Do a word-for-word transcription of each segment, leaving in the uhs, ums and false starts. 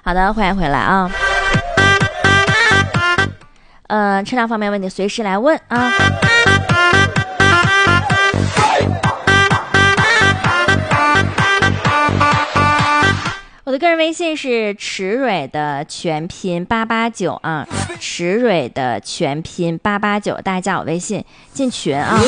好的，欢迎回来啊。呃，车辆方面问题随时来问啊。我的个人微信是池蕊的全拼八八九啊，池蕊的全拼八八九，大家加我微信进群啊。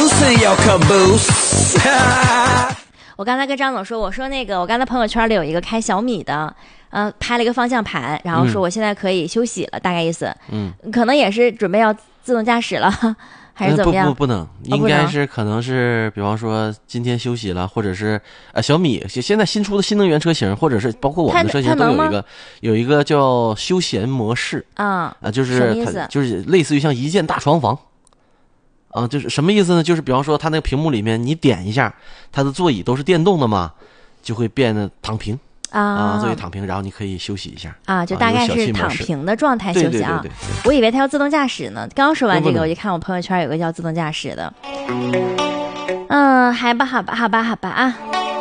我刚才跟张总说，我说那个我刚才朋友圈里有一个开小米的，呃，拍了一个方向盘，然后说我现在可以休息了，嗯、大概意思，嗯，可能也是准备要自动驾驶了。还是怎么样？ 不不不能，应该是可能是，比方说今天休息了，或者是呃小米现在新出的新能源车型，或者是包括我们的车型都有一个有一个叫休闲模式啊啊，就是它就是类似于像一键大床房啊，就是什么意思呢？就是比方说它那个屏幕里面你点一下，它的座椅都是电动的嘛，就会变得躺平。啊, 啊，座椅躺平，然后你可以休息一下啊， 就大概是躺平的状态休息啊。 对对对对对， 我以为它要自动驾驶呢。刚说完这个，我就看我朋友圈有个叫自动驾驶的。嗯，还吧，好吧，好吧，好吧啊。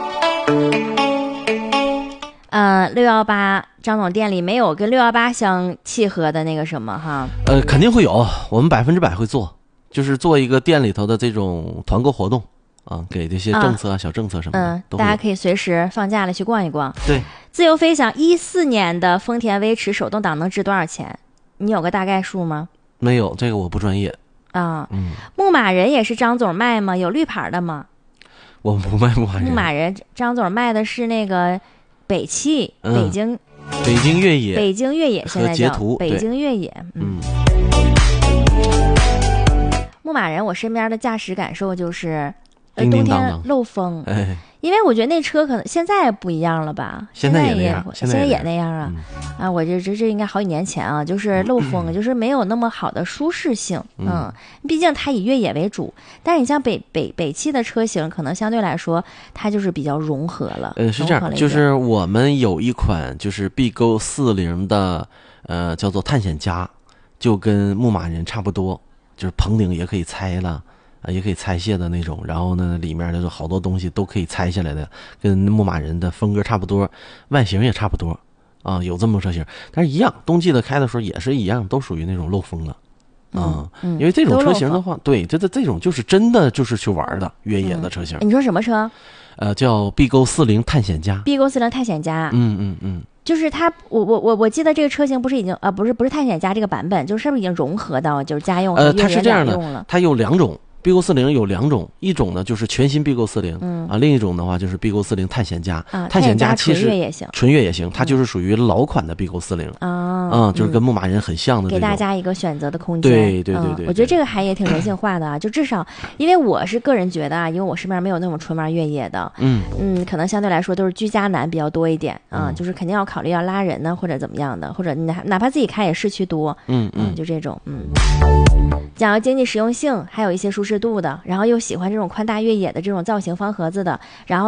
呃，六幺八张总店里没有跟六幺八相契合的那个什么哈？ 呃，肯定会有，我们百分之百会做，就是做一个店里头的这种团购活动。啊，给这些政策啊、嗯、小政策什么的， 嗯，大家可以随时放假了去逛一逛。 对， 自由飞翔一四年的丰田威驰手动挡能值多少钱？你有个大概数吗？ 没有，这个我不专业啊。嗯，牧马人也是张总卖吗？有绿牌的吗？ 我不卖牧马人。 牧马人张总卖的是那个北汽、嗯、北京、 北京越野、 北京越野现在叫北京越野。嗯。牧马人，我身边的驾驶感受就是。 叮叮当当冬天漏风，哎，因为我觉得那车可能现在不一样了吧？ 现在也那样， 现在也那样啊！嗯、啊，我这这这应该好几年前啊，就是漏风，嗯、就是没有那么好的舒适性。嗯，嗯毕竟它以越野为主，但是你像北北北汽的车型，可能相对来说它就是比较融合了。 呃，是这样，就是我们有一款就是 B 勾四零的，呃，叫做探险家，就跟牧马人差不多，就是棚顶也可以拆了。啊，也可以拆卸的那种，然后呢，里面的好多东西都可以拆下来的，跟牧马人的风格差不多，外形也差不多啊，有这么多车型，但是一样，冬季的开的时候也是一样，都属于那种漏风了啊、嗯嗯，因为这种车型的话，对，这这这种就是真的就是去玩的越野的车型。 嗯、你说什么车？ 呃，叫 B 勾四零探险家。 B 勾四零探险家。 嗯嗯嗯。 就是它，我我我我记得这个车型不是已经呃不是不是探险家这个版本，就是是不是已经融合到就是家用和越野两用了？ 呃，它是这样的，它有两种。B 勾四零有两种，一种呢就是全新 B 勾四零，嗯啊，另一种的话就是 B 勾四零探险家。 啊， 探险家其实纯越野型， 纯越野型，它就是属于老款的 B 勾四零啊，嗯，就是跟牧马人很像的这种， 给大家一个选择的空间。 对对对 对, 对、嗯， 我觉得这个还也挺人性化的啊，就至少因为我是个人觉得啊，因为我身边没有那种纯玩越野的，嗯嗯，可能相对来说都是居家男比较多一点啊、嗯，就是肯定要考虑要拉人呢或者怎么样的，或者哪哪怕自己开也市区多，嗯嗯，就这种嗯。讲究经济实用性，还有一些舒适度的，然后又喜欢这种宽大越野的这种造型方盒子的，然后